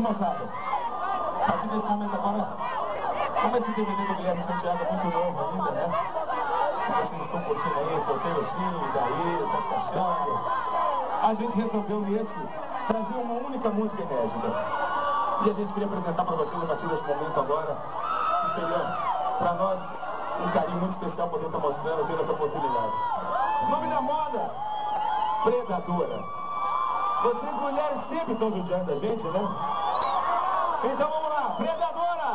moçada? A partir desse momento agora, como esse DVD do Guilherme Santiago é muito novo ainda, né? Vocês estão curtindo aí, solteiro sim, e daí, tá se achando. A gente resolveu nesse trazer uma única música enérgica. E a gente queria apresentar para vocês a partir desse momento agora, que seria para nós um carinho muito especial poder estar mostrando, ter essa oportunidade. O nome da moda, Predadora. Vocês mulheres sempre estão judiando da gente, né? Então vamos lá, Predadora!